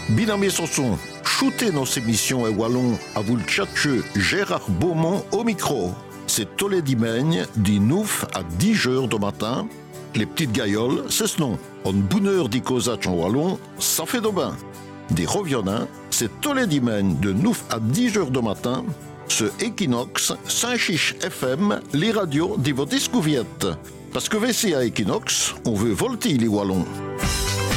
Binamé son, shootez nos émissions et wallon à vous le tchatcheux Gérard Beaumont au micro. C'est tous les dimanches, du 9 à 10 heures du matin. Les petites gailloles, c'est ce nom. En bonne heure d'Icosach en wallon, ça fait de bain. Des revionnants, c'est tous les dimanches de 9 à 10 heures du matin. Ce Equinox, Saint-Chiche FM, les radios de vos discouviette. Parce que VC à Equinox, on veut volter les wallons.